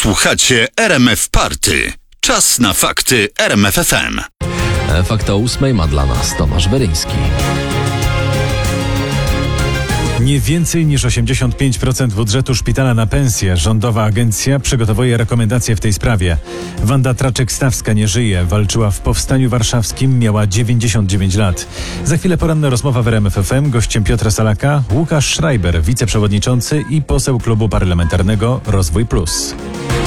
Słuchacie RMF Party. Czas na fakty RMF FM. Fakt o 8 ma dla nas Tomasz Weryński. Nie więcej niż 85% budżetu szpitala na pensję. Rządowa agencja przygotowuje rekomendacje w tej sprawie. Wanda Traczek-Stawska nie żyje. Walczyła w Powstaniu Warszawskim. Miała 99 lat. Za chwilę poranna rozmowa w RMF FM. Gościem Piotra Salaka Łukasz Schreiber, wiceprzewodniczący i poseł klubu parlamentarnego Rozwój Plus.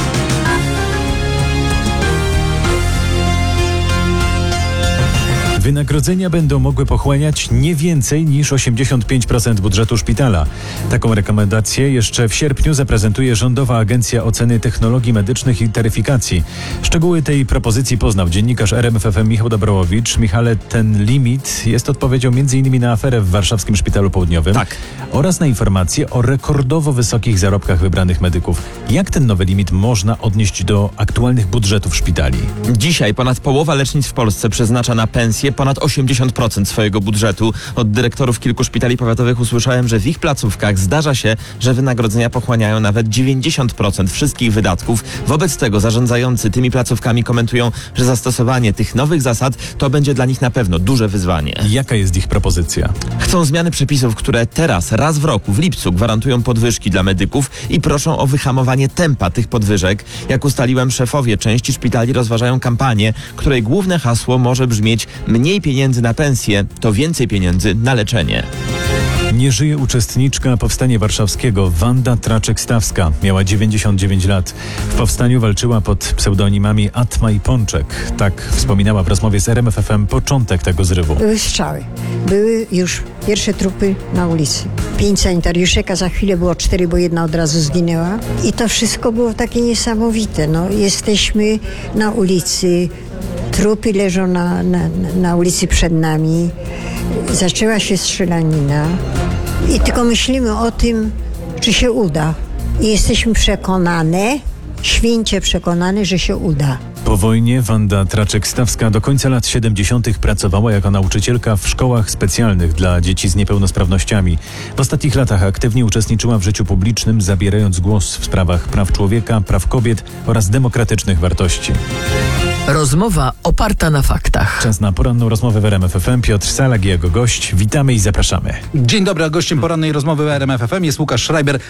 Wynagrodzenia będą mogły pochłaniać nie więcej niż 85% budżetu szpitala. Taką rekomendację jeszcze w sierpniu zaprezentuje Rządowa Agencja Oceny Technologii Medycznych i Taryfikacji. Szczegóły tej propozycji poznał dziennikarz RMF FM Michał Dobrowicz. Michale, ten limit jest odpowiedzią m.in. na aferę w warszawskim Szpitalu Południowym. Tak. Oraz na informacje o rekordowo wysokich zarobkach wybranych medyków. Jak ten nowy limit można odnieść do aktualnych budżetów szpitali? Dzisiaj ponad połowa lecznic w Polsce przeznacza na pensję ponad 80% swojego budżetu. Od dyrektorów kilku szpitali powiatowych usłyszałem, że w ich placówkach zdarza się, że wynagrodzenia pochłaniają nawet 90% wszystkich wydatków. Wobec tego zarządzający tymi placówkami komentują, że zastosowanie tych nowych zasad to będzie dla nich na pewno duże wyzwanie. Jaka jest ich propozycja? Chcą zmiany przepisów, które teraz, raz w roku, w lipcu, gwarantują podwyżki dla medyków i proszą o wyhamowanie tempa tych podwyżek. Jak ustaliłem, szefowie części szpitali rozważają kampanię, której główne hasło może brzmieć: mniej pieniędzy na pensję, to więcej pieniędzy na leczenie. Nie żyje uczestniczka Powstania Warszawskiego Wanda Traczek-Stawska. Miała 99 lat. W powstaniu walczyła pod pseudonimami Atma i Pączek. Tak wspominała w rozmowie z RMF FM początek tego zrywu. Były strzały. Były już pierwsze trupy na ulicy. 5 sanitariuszek, a za chwilę było 4, bo jedna od razu zginęła. I to wszystko było takie niesamowite. No, jesteśmy na ulicy. Trupy leżą na ulicy przed nami. Zaczęła się strzelanina i tylko myślimy o tym, czy się uda. I jesteśmy przekonane, święcie przekonane, że się uda. Po wojnie Wanda Traczek-Stawska do końca lat 70. pracowała jako nauczycielka w szkołach specjalnych dla dzieci z niepełnosprawnościami. W ostatnich latach aktywnie uczestniczyła w życiu publicznym, zabierając głos w sprawach praw człowieka, praw kobiet oraz demokratycznych wartości. Rozmowa oparta na faktach. Czas na poranną rozmowę w RMF FM. Piotr Salak i jego gość. Witamy i zapraszamy. Dzień dobry, a gościem porannej rozmowy w RMF FM jest Łukasz Schreiber,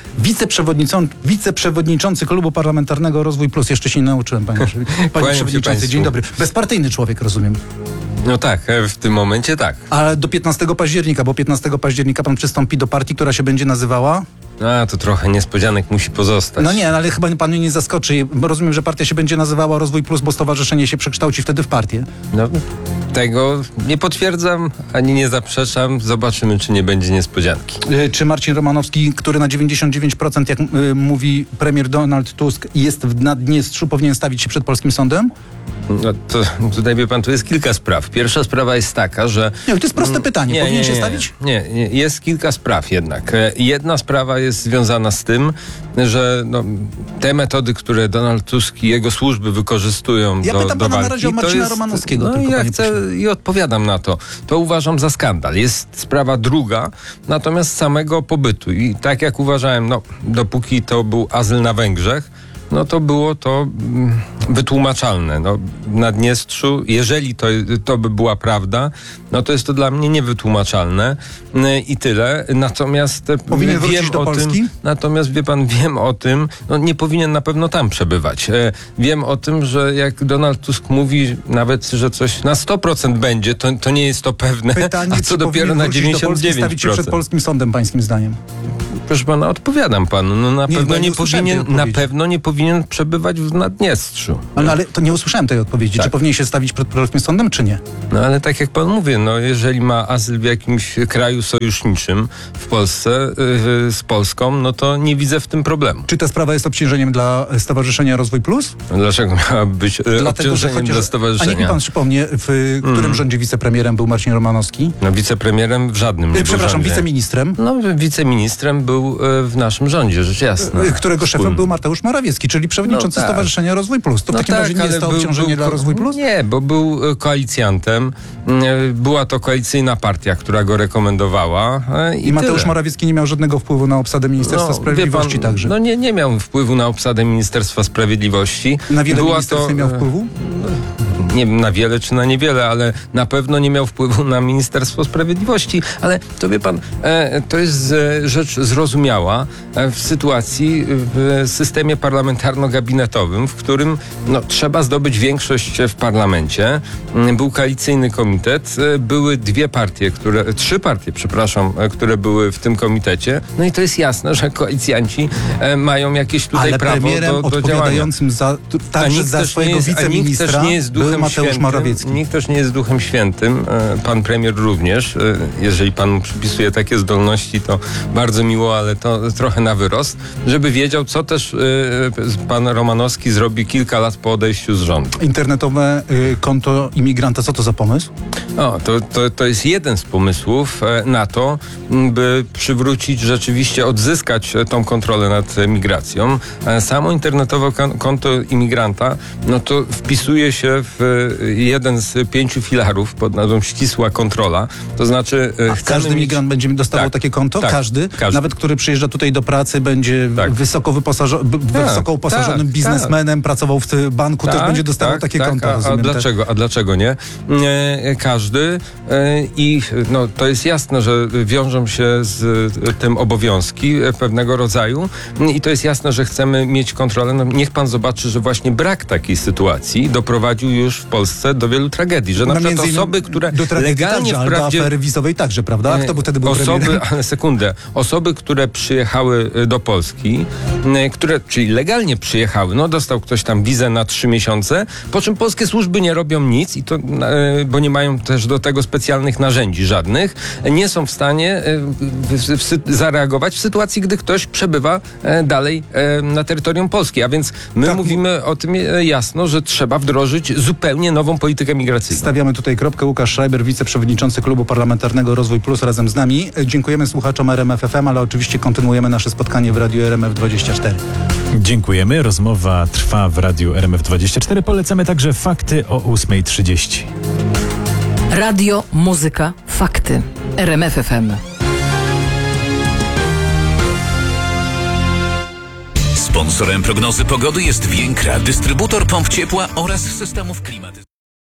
wiceprzewodniczący klubu parlamentarnego Rozwój Plus. Jeszcze się nie nauczyłem, panie przewodniczący. Dzień dobry. Bezpartyjny człowiek, rozumiem. No tak, w tym momencie tak. Ale do 15 października, bo 15 października pan przystąpi do partii, która się będzie nazywała? A, to trochę niespodzianek musi pozostać. No nie, ale chyba pan mnie nie zaskoczy. Bo rozumiem, że partia się będzie nazywała Rozwój Plus, bo stowarzyszenie się przekształci wtedy w partię. No, tego nie potwierdzam, ani nie zaprzeczam. Zobaczymy, czy nie będzie niespodzianki. Czy Marcin Romanowski, który na 99%, jak mówi premier Donald Tusk, jest w Naddniestrzu, powinien stawić się przed polskim sądem? No to tutaj, wie pan, tu jest kilka spraw. Pierwsza sprawa jest taka, że... Nie, to jest proste pytanie. Powinien się stawić? Nie, jest kilka spraw jednak. Jedna sprawa jest związana z tym, że te metody, które Donald Tusk i jego służby wykorzystują ja do pytam pana walki, na razie o Marcina Romanowskiego. No ja chcę i odpowiadam na to. To uważam za skandal. Jest sprawa druga, natomiast samego pobytu. I tak jak uważałem, dopóki to był azyl na Węgrzech, no to było to wytłumaczalne. W Naddniestrzu, jeżeli to by była prawda, no to jest to dla mnie niewytłumaczalne i tyle. Natomiast powinien wrócić do Polski? Natomiast wie pan, wiem o tym, nie powinien na pewno tam przebywać. Wiem o tym, że jak Donald Tusk mówi nawet, że coś na 100% będzie, to nie jest to pewne. Pytanie, a co dopiero na 99%. Stawić się przed polskim sądem, pańskim zdaniem? Proszę pana, odpowiadam panu. Na pewno nie powinien przebywać w Naddniestrzu. Ale to nie usłyszałem tej odpowiedzi. Tak. Czy powinien się stawić przed polskim sądem, czy nie? Ale tak jak pan mówi, jeżeli ma azyl w jakimś kraju sojuszniczym w Polsce z Polską, no to nie widzę w tym problemu. Czy ta sprawa jest obciążeniem dla Stowarzyszenia Rozwój Plus? Dlaczego miałaby być obciążeniem dla stowarzyszenia? A niech mi pan przypomnie, w którym rządzie wicepremierem był Marcin Romanowski? Wicepremierem w żadnym nie był Przepraszam, rządzie. wiceministrem? Wiceministrem był był w naszym rządzie, rzecz jasna. Którego szefem był Mateusz Morawiecki, czyli przewodniczący No tak. Stowarzyszenia Rozwój Plus. To w takim razie nie jest to obciążenie dla Rozwój Plus? Nie, bo był koalicjantem. Była to koalicyjna partia, która go rekomendowała. I Mateusz tyle. Morawiecki nie miał żadnego wpływu na obsadę Ministerstwa Sprawiedliwości wie pan, także. No nie miał wpływu na obsadę Ministerstwa Sprawiedliwości. Na wiele Była ministerstw nie miał wpływu? Nie wiem na wiele czy na niewiele, ale na pewno nie miał wpływu na Ministerstwo Sprawiedliwości. Ale to wie pan, to jest rzecz zrozumiała w sytuacji, w systemie parlamentarno-gabinetowym, w którym trzeba zdobyć większość w parlamencie. Był koalicyjny komitet, były trzy partie, które były w tym komitecie. No i to jest jasne, że koalicjanci mają jakieś tutaj ale prawo premierem do działania. odpowiadającym także za swojego wiceministra był Mateusz Morawiecki. Nikt też nie jest duchem świętym. Pan premier również. Jeżeli pan mu przypisuje takie zdolności, to bardzo miło, ale to trochę na wyrost. Żeby wiedział, co też pan Romanowski zrobi kilka lat po odejściu z rządu. Internetowe konto imigranta, co to za pomysł? To jest jeden z pomysłów na to, by przywrócić, rzeczywiście odzyskać tą kontrolę nad migracją. Samo internetowe konto imigranta, to wpisuje się w jeden z 5 filarów pod nazwą ścisła kontrola. To znaczy Każdy migrant będzie dostawał takie konto? Tak, każdy? Nawet który przyjeżdża tutaj do pracy, będzie wysoko uposażonym biznesmenem, pracował w banku, też będzie dostawał takie konto. A dlaczego nie? Każdy i to jest jasne, że wiążą się z tym obowiązki pewnego rodzaju i to jest jasne, że chcemy mieć kontrolę. Niech pan zobaczy, że właśnie brak takiej sytuacji doprowadził już w Polsce do wielu tragedii, że na przykład osoby, które legalnie także, do afery wizowej także, prawda? A kto by wtedy był premierem? Osoby, które przyjechały do Polski, czyli legalnie przyjechały, dostał ktoś tam wizę na 3 miesiące, po czym polskie służby nie robią nic i to, bo nie mają też do tego specjalnych narzędzi żadnych, nie są w stanie zareagować w sytuacji, gdy ktoś przebywa dalej na terytorium Polski. A więc my mówimy o tym jasno, że trzeba wdrożyć zupełnie nową politykę migracyjną. Stawiamy tutaj kropkę. Łukasz Schreiber, wiceprzewodniczący Klubu Parlamentarnego Rozwój Plus razem z nami. Dziękujemy słuchaczom RMF FM, ale oczywiście kontynuujemy nasze spotkanie w Radiu RMF24. Dziękujemy. Rozmowa trwa w Radiu RMF24. Polecamy także fakty o 8:30. Radio, muzyka, fakty. RMF FM. Sponsorem prognozy pogody jest Więkra, dystrybutor pomp ciepła oraz systemów klimatycznych.